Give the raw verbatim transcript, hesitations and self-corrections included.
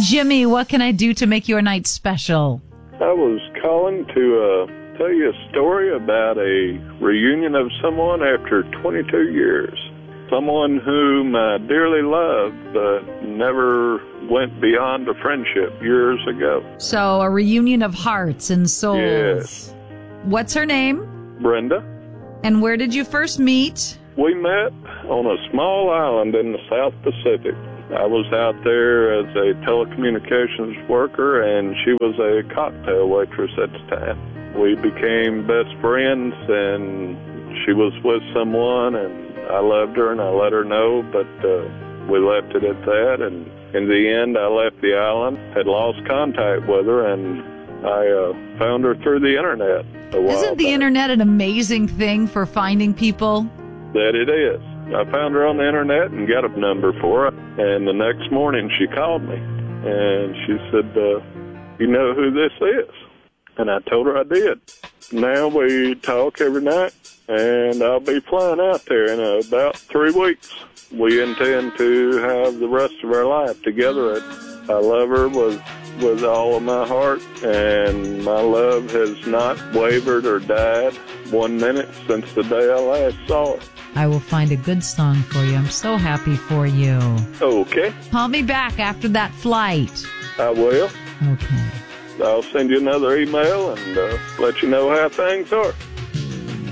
Jimmy, what can I do to make your night special? I was calling to uh, tell you a story about a reunion of someone after twenty-two years. Someone whom I dearly loved, but never went beyond a friendship years ago. So, a reunion of hearts and souls. Yes. What's her name? Brenda. And where did you first meet? We met on a small island in the South Pacific. I was out there as a telecommunications worker, and she was a cocktail waitress at the time. We became best friends, and she was with someone, and I loved her, and I let her know, but uh, we left it at that. And in the end, I left the island, had lost contact with her, and I uh, found her through the Internet a while Isn't the back. Internet an amazing thing for finding people? That it is. I found her on the Internet and got a number for her. And the next morning she called me. And she said, uh, you know who this is? And I told her I did. Now we talk every night. And I'll be flying out there in uh, about three weeks. We intend to have the rest of our life together. I love her with, with all of my heart. And my love has not wavered or died one minute since the day I last saw her. I will find a good song for you. I'm so happy for you. Okay. Call me back after that flight. I will. Okay. I'll send you another email and uh, let you know how things are.